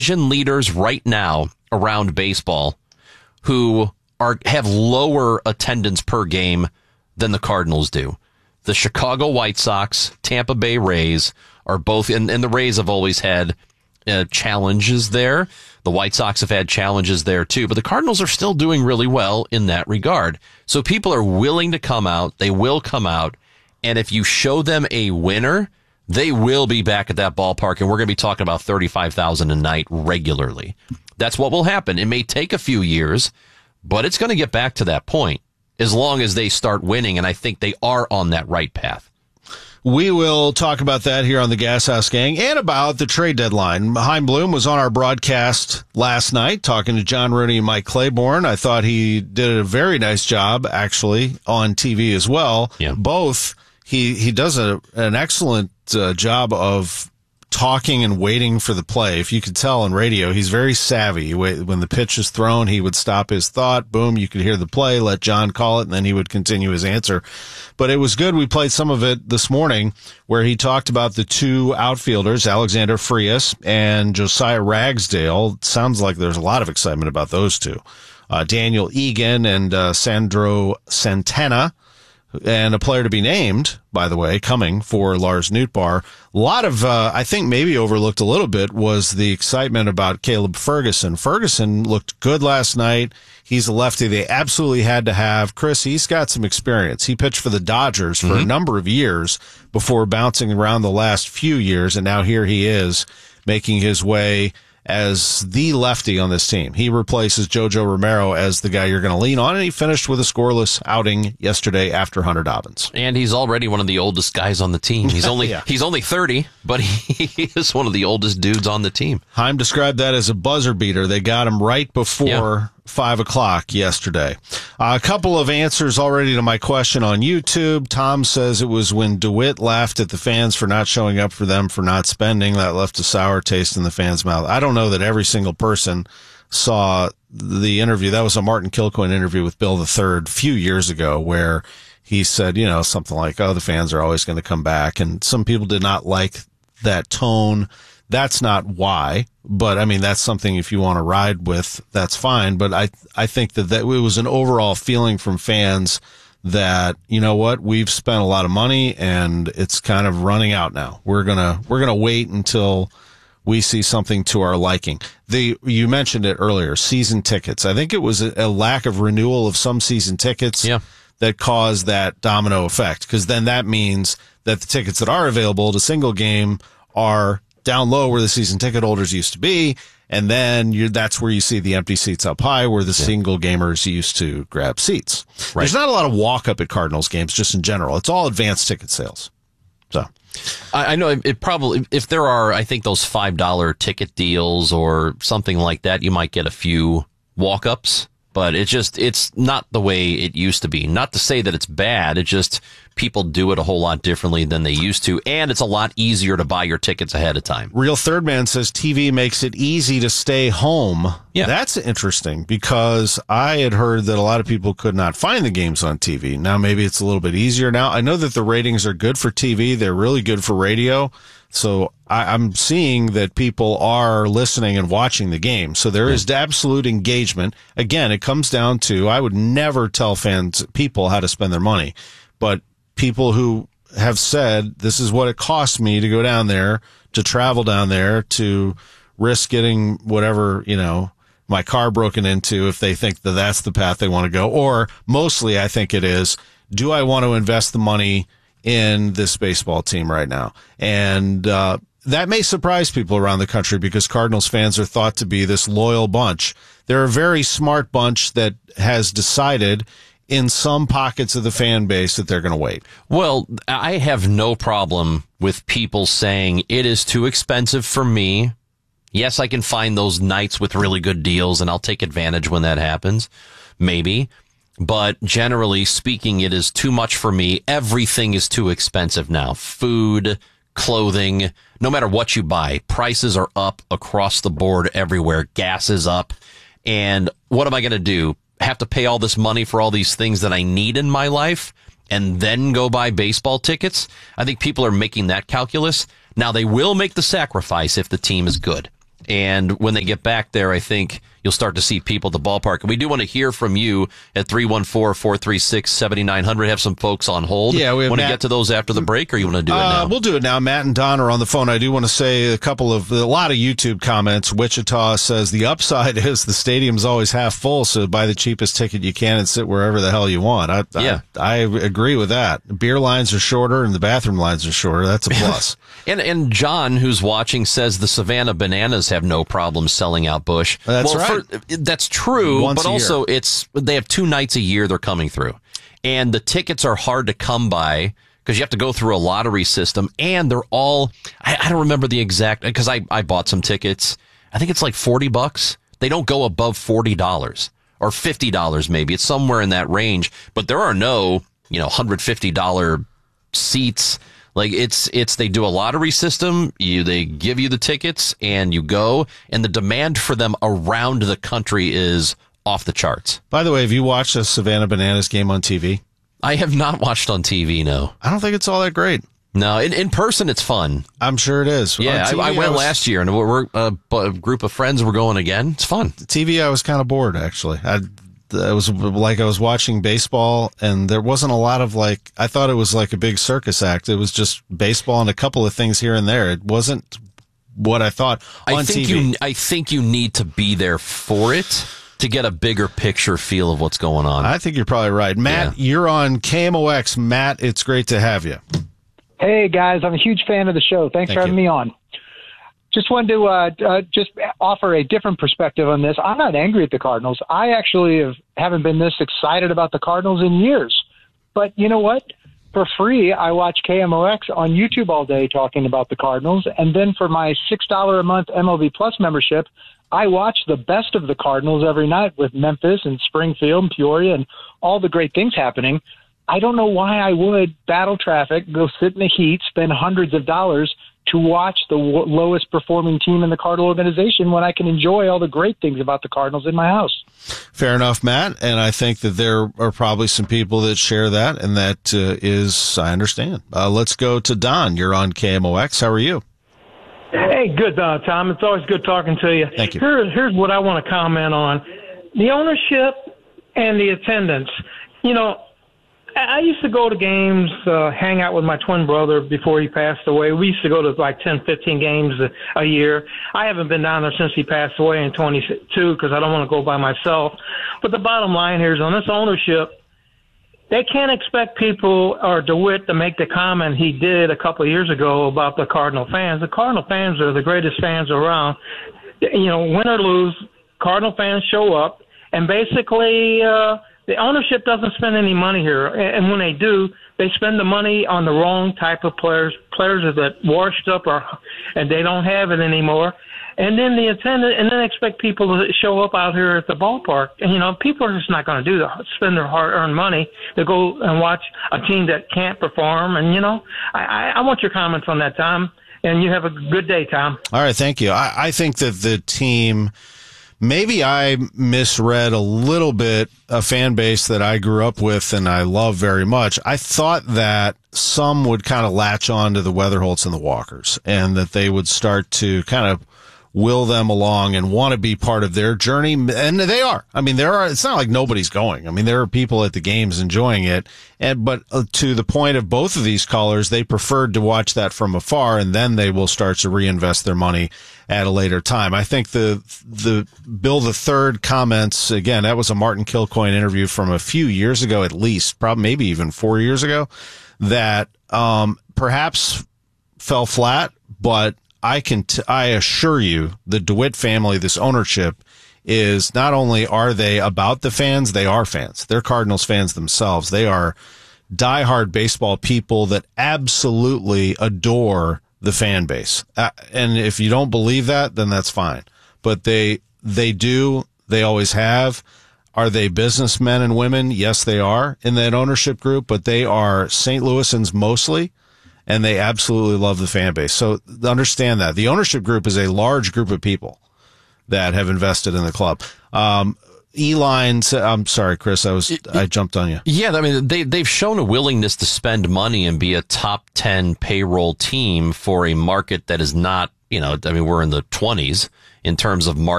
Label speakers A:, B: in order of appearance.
A: leaders right now around baseball who have lower attendance per game than the Cardinals do. The Chicago White Sox, Tampa Bay Rays are both, and the Rays have always had challenges there. The White Sox have had challenges there too, but the Cardinals are still doing really well in that regard. So people are willing to come out. They will come out. And if you show them a winner, they will be back at that ballpark. And we're going to be talking about 35,000 a night regularly. That's what will happen. It may take a few years, but it's going to get back to that point as long as they start winning. And I think they are on that right path.
B: We will talk about that here on the Gas House Gang and about the trade deadline. Chaim Bloom was on our broadcast last night talking to John Rooney and Mike Claiborne. I thought he did a very nice job, actually, on TV as well.
A: Yeah.
B: Both, he does an excellent job of talking and waiting for the play. If you could tell on radio, he's very savvy. When the pitch is thrown, he would stop his thought. Boom, you could hear the play, let John call it, and then he would continue his answer. But it was good. We played some of it this morning where he talked about the two outfielders, Alexander Frias and Josiah Ragsdale. It sounds like there's a lot of excitement about those two. Daniel Egan and Sandro Santana. And a player to be named, by the way, coming for Lars Nootbaar. A lot of, I think maybe overlooked a little bit was the excitement about Caleb Ferguson. Ferguson looked good last night. He's a lefty they absolutely had to have. Chris, he's got some experience. He pitched for the Dodgers for a number of years before bouncing around the last few years, and now here he is making his way as the lefty on this team. He replaces Jojo Romero as the guy you're going to lean on, and he finished with a scoreless outing yesterday after Hunter Dobbins.
A: And he's already one of the oldest guys on the team. He's only he's only 30, but he is one of the oldest dudes on the team.
B: Chaim described that as a buzzer beater. They got him right before 5 o'clock yesterday. A couple of answers already to my question on YouTube. Tom says it was when DeWitt laughed at the fans for not showing up for them for not spending. That left a sour taste in the fans' mouth. I don't know that every single person saw the interview. That was a Martin Kilcoyne interview with Bill III a few years ago where he said, something like, oh, the fans are always going to come back. And some people did not like that tone. That's not why, but I mean, that's something if you want to ride with, that's fine. But I think that it was an overall feeling from fans that, you know what, we've spent a lot of money and it's kind of running out now. We're going to wait until we see something to our liking. You mentioned it earlier, season tickets. I think it was a lack of renewal of some season tickets that caused that domino effect. Cause then that means that the tickets that are available to single game are down low where the season ticket holders used to be, and then that's where you see the empty seats up high where the single gamers used to grab seats. Right. There's not a lot of walk-up at Cardinals games just in general. It's all advanced ticket sales. So
A: I know it probably, if there are, I think those $5 ticket deals or something like that, you might get a few walk-ups. But it's not the way it used to be. Not to say that it's bad. It just, people do it a whole lot differently than they used to. And it's a lot easier to buy your tickets ahead of time.
B: Real Third Man says TV makes it easy to stay home. Yeah. That's interesting because I had heard that a lot of people could not find the games on TV. Now maybe it's a little bit easier now. I know that the ratings are good for TV. They're really good for radio. So I'm seeing that people are listening and watching the game. So there is absolute engagement. Again, it comes down to, I would never tell people how to spend their money, but people who have said, this is what it costs me to go down there, to travel down there, to risk getting whatever, my car broken into if they think that that's the path they want to go. Or mostly I think it is, do I want to invest the money in this baseball team right now? And that may surprise people around the country because Cardinals fans are thought to be this loyal bunch. They're a very smart bunch that has decided in some pockets of the fan base that they're going to wait.
A: Well, I have no problem with people saying it is too expensive for me. Yes, I can find those nights with really good deals and I'll take advantage when that happens. Maybe. But generally speaking, it is too much for me. Everything is too expensive now. Food, clothing, no matter what you buy, prices are up across the board everywhere. Gas is up. And what am I going to do? Have to pay all this money for all these things that I need in my life and then go buy baseball tickets? I think people are making that calculus. Now, they will make the sacrifice if the team is good. And when they get back there, I think you'll start to see people at the ballpark. And we do want to hear from you at 314-436-7900. Have some folks on hold.
B: Yeah, we have
A: want to get to those after the break, or you want to do it now?
B: We'll do it now. Matt and Don are on the phone. I do want to say a lot of YouTube comments. Wichita says the upside is the stadium's always half full, so buy the cheapest ticket you can and sit wherever the hell you want. I agree with that. Beer lines are shorter and the bathroom lines are shorter. That's a plus.
A: And John, who's watching, says the Savannah Bananas have no problem selling out Busch.
B: That's right.
A: That's true,
B: Once
A: but also they have 2 nights a year they're coming through. And the tickets are hard to come by because you have to go through a lottery system, and they're all, I don't remember the exact, because I bought some tickets. I think it's like $40. They don't go above $40 or $50 maybe. It's somewhere in that range, but there are no, $150 seats. Like they do a lottery system. They give you the tickets and you go, and the demand for them around the country is off the charts.
B: By the way, have you watched a Savannah Bananas game on TV?
A: I have not watched on TV. No,
B: I don't think it's all that great.
A: No, in person it's fun.
B: I'm sure it is.
A: Yeah, TV, I went last year, and we're a group of friends. We're going again. It's fun.
B: TV, I was kind of bored actually. It was like I was watching baseball, and there wasn't a lot of I thought it was like a big circus act. It was just baseball and a couple of things here and there. It wasn't what I thought on TV.
A: I think you need to be there for it to get a bigger picture feel of what's going on.
B: I think you're probably right. Matt, You're on KMOX. Matt, it's great to have you.
C: Hey, guys. I'm a huge fan of the show. Thanks for having me on. Just wanted to just offer a different perspective on this. I'm not angry at the Cardinals. I actually haven't been this excited about the Cardinals in years. But you know what? For free, I watch KMOX on YouTube all day talking about the Cardinals. And then for my $6 a month MLB Plus membership, I watch the best of the Cardinals every night with Memphis and Springfield and Peoria and all the great things happening. I don't know why I would battle traffic, go sit in the heat, spend hundreds of dollars to watch the lowest performing team in the Cardinal organization when I can enjoy all the great things about the Cardinals in my house.
B: Fair enough, Matt. And I think that there are probably some people that share that, and that is, I understand. Let's go to Don. You're on KMOX. How are you?
D: Hey, good, Tom. It's always good talking to you.
B: Thank you.
D: Here's what I want to comment on. The ownership and the attendance. I used to go to games, hang out with my twin brother before he passed away. We used to go to like 10, 15 games a year. I haven't been down there since he passed away in 22 because I don't want to go by myself. But the bottom line here is on this ownership, they can't expect people or DeWitt to make the comment he did a couple of years ago about the Cardinal fans. The Cardinal fans are the greatest fans around. Win or lose, Cardinal fans show up, and basically the ownership doesn't spend any money here, and when they do, they spend the money on the wrong type of players that washed up and they don't have it anymore. And then the attendant, and then expect people to show up out here at the ballpark. And, people are just not going to do that. Spend their hard-earned money to go and watch a team that can't perform. And I want your comments on that, Tom. And you have a good day, Tom.
B: All right, thank you. I think that the team. Maybe I misread a little bit a fan base that I grew up with and I love very much. I thought that some would kind of latch on to the Weatherholts and the Walkers, and that they would start to kind of will them along and want to be part of their journey. And they are. I mean, it's not like nobody's going. I mean, there are people at the games enjoying it. But to the point of both of these callers, they preferred to watch that from afar, and then they will start to reinvest their money at a later time. I think the Bill the Third comments, again, that was a Martin Kilcoyne interview from a few years ago, at least, probably maybe even 4 years ago, that, perhaps fell flat, but I assure you, the DeWitt family, this ownership, is not only are they about the fans, they are fans. They're Cardinals fans themselves. They are diehard baseball people that absolutely adore the fan base. And if you don't believe that, then that's fine. But they do. They always have. Are they businessmen and women? Yes, they are in that ownership group, but they are St. Louisans mostly. And they absolutely love the fan base. So understand that. The ownership group is a large group of people that have invested in the club. I'm sorry, Chris, I jumped on you.
A: Yeah, I mean, they've shown a willingness to spend money and be a top 10 payroll team for a market that is not, we're in the 20s in terms of market